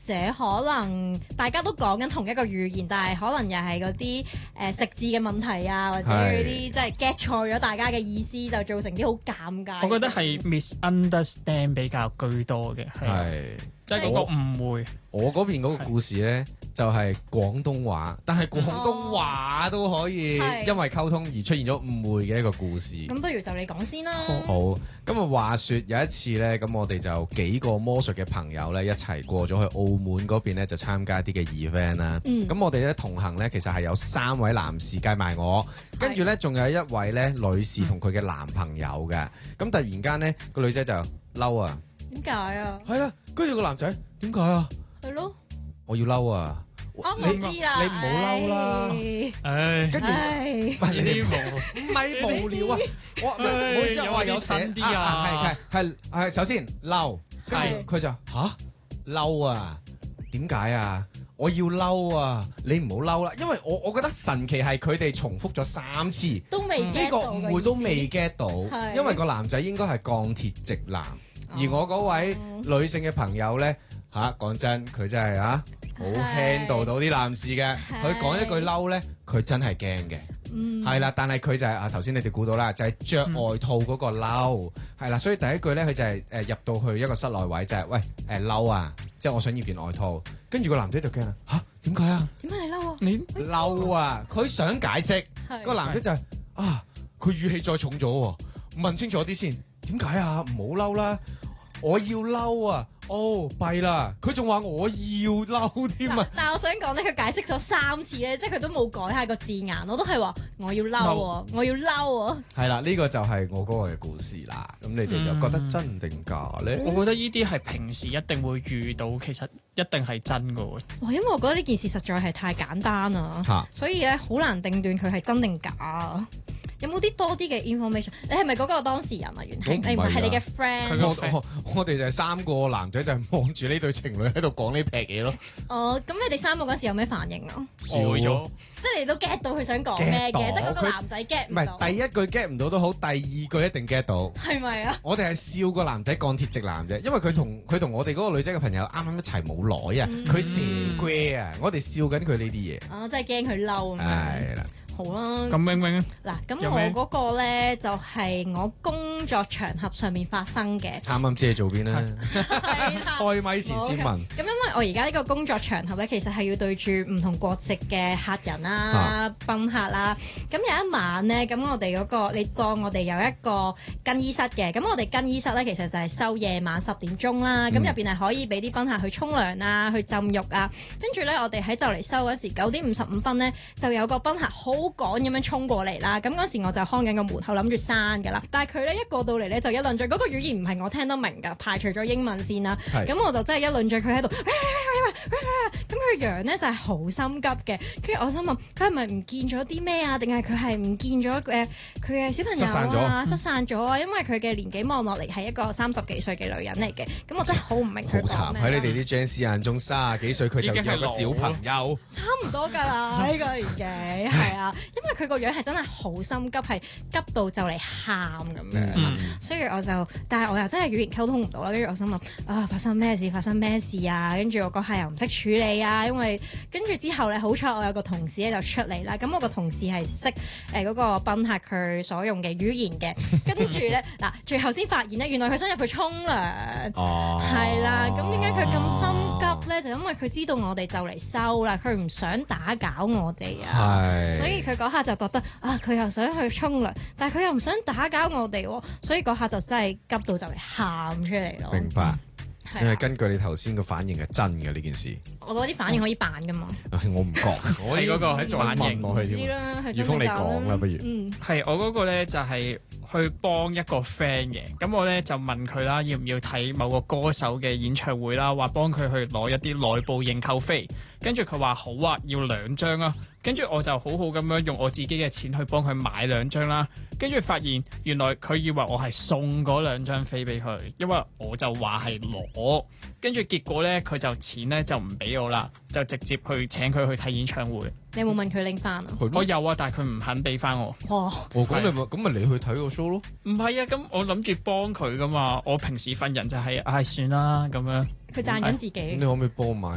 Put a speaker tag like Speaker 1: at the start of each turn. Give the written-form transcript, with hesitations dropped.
Speaker 1: 者可能大家都講緊同一個語言，但係可能又係嗰啲食字嘅問題啊，或者嗰啲即係 get 錯咗大家嘅意思，就造成啲好尷尬。
Speaker 2: 我覺得係 misunderstand 比較居多嘅，係即係嗰個誤會。
Speaker 3: 我嗰邊嗰個故事咧就係廣東話，但係廣東話都可以因為溝通而出現咗誤會嘅一個故事。
Speaker 1: 咁不如就你講先啦。
Speaker 3: 好，咁啊話説有一次咧，咁我哋就幾個魔術嘅朋友咧一齊過咗去澳門嗰邊咧，就參加啲嘅 event 啦。咁我哋咧同行咧，其實係有3位男士計埋我，跟住咧仲有一位咧女士同佢嘅男朋友嘅。咁突然間咧個女仔就嬲啊！
Speaker 1: 點解啊？
Speaker 3: 係啦，跟住個男仔點解啊？
Speaker 1: 係咯，
Speaker 3: 我要嬲啊！
Speaker 1: 我知啦，
Speaker 3: 你唔好嬲啦！跟住
Speaker 2: 呢
Speaker 3: 唔係無聊啊！我唔好意思，我話有
Speaker 2: 新啲啊！
Speaker 3: 係首先嬲，跟住佢就嬲啊！點解啊？我要嬲啊！你唔好嬲啦，因為我覺得神奇係佢哋重複咗3次，
Speaker 1: 都未
Speaker 3: 呢個誤會都未 get 到，因為個男仔應該係鋼鐵直男，而我嗰位女性嘅朋友咧講真，佢真係好 handle 到啲男士嘅，佢講一句嬲咧，佢真係驚嘅，係啦。但係佢就係頭先你哋估到啦，就係着外套嗰個嬲，係啦。所以第一句咧，佢就係入到去一個室內位，就係喂嬲啊，即係我想要件外套。跟住個男仔就驚啦，點解啊？
Speaker 1: 點解你嬲啊？
Speaker 2: 你
Speaker 3: 嬲啊！佢想解釋，個男仔就係佢語氣再重咗喎，問清楚啲先，點解啊？唔好嬲啦，我要嬲啊！弊啦！佢仲話我要嬲添啊！
Speaker 1: 但係我想講咧，佢解釋咗3次咧，即係佢都冇改下個字眼，我都係話我要嬲喎，我要嬲喎。係
Speaker 3: 啦，呢個就係我嗰個嘅故事啦。咁你哋就覺得真定假咧？
Speaker 2: 我覺得呢啲係平時一定會遇到，其實一定係真㗎喎。
Speaker 1: 哇！因為我覺得呢件事實在係太簡單啦，所以咧好難定斷佢係真定假啊。有冇啲多啲嘅 information？你係咪嗰個當事人啊？袁慶，你唔係你嘅 friend？
Speaker 3: 我哋就係3個男仔就係望住呢對情侶喺度講呢撇嘢咯。
Speaker 1: 咁你哋3個嗰時有咩反應啊？
Speaker 2: 笑咗，
Speaker 1: 即係你都 get 到佢想講咩嘅，得嗰個男仔 get 唔到。
Speaker 3: 唔係第一句 get 唔到都好，第2句一定 get 到。
Speaker 1: 係咪啊？
Speaker 3: 我哋係笑個男仔鋼鐵直男啫，因為佢同我哋嗰個女仔嘅朋友啱啱一齊冇耐啊，佢蛇龜啊，我哋笑緊佢呢啲嘢。
Speaker 1: 真係驚佢嬲。係啦。好啦，
Speaker 2: 咁明明
Speaker 1: 嗱，咁我嗰個咧就係我工作場合上面發生嘅。
Speaker 3: 啱啱知你做邊啦？開咪前先問。
Speaker 1: 咁因為我而家呢個工作場合咧，其實係要對住唔同國籍嘅客人啦、賓客啦。咁有一晚咧，咁我哋嗰個你當我哋有一個更衣室嘅，咁我哋更衣室咧其實就係收夜晚10點鐘啦。咁入邊係可以俾啲賓客去沖涼啊、去浸浴啊。跟住咧，我哋喺就嚟收嗰時9點55分咧，就有個賓客好趕咁樣衝過嚟啦，咁嗰時我就看緊個門口諗住閂㗎啦，但係佢咧一過到嚟咧就一輪嘴，嗰個語言唔係我聽得明㗎，排除咗英文先啦，咁我就真係一輪嘴佢喺度，咁佢樣咧就係好心急嘅，跟住我心諗佢係咪唔見咗啲咩啊？定係佢係唔見咗佢嘅小朋友啊？失散咗啊！因為佢嘅年紀望落嚟係一個30幾歲嘅女人嚟嘅，咁我真係好唔明佢講咩。
Speaker 3: 好慘喺你哋啲 Jans 眼中30幾歲佢就有個小朋友，
Speaker 1: 差唔多㗎啦呢個年紀。係啊，因為佢個樣係真係好心急，係急到就嚟喊咁樣，所以我就，但係我又真係語言溝通唔到啦。跟住我心諗發生咩事啊？跟住我嗰下又唔識處理啊，因為跟住之後咧，好彩我有個同事咧就出嚟啦。咁我個同事係識嗰個賓客佢所用嘅語言嘅，跟住咧嗱，最後先發現咧，原來佢想入去沖涼，係啦。咁點解佢咁心急咧？就因為佢知道我哋就嚟收啦，佢唔想打攪我哋啊。所以佢嗰下就覺得佢又想去沖涼，但係佢又唔想打攪我哋，所以嗰下就真係急到就嚟喊出嚟咯。
Speaker 3: 明白，因為根據你頭先個反應係真嘅呢件事。
Speaker 1: 我嗰啲反應可以扮噶嘛？
Speaker 3: 我唔覺，我嗰個唔使再問落去添。宇峰你講啦，不如。
Speaker 2: 係我嗰個咧就係去幫一個 friend 嘅，咁我咧就問佢啦，要唔要睇某個歌手嘅演唱會啦，話幫佢去攞一啲內部認購飛，跟住佢話好啊，要2張啊，跟住我就好好咁樣用我自己嘅錢去幫佢買2張啦，跟住發現原來佢以為我係送嗰2張飛俾佢，因為我就話係攞，跟住結果咧佢就錢咧就唔俾我啦，就直接去請佢去睇演唱會。
Speaker 1: 你有冇問佢拎翻啊？
Speaker 2: 我有啊，但係佢唔肯俾翻我。
Speaker 3: 咁咪你去睇個 show 咯？
Speaker 2: 唔係啊，咁我諗住幫佢噶嘛，我平時份人就係算啦咁樣。
Speaker 1: 佢讚緊自己。
Speaker 3: 你可唔可以幫我買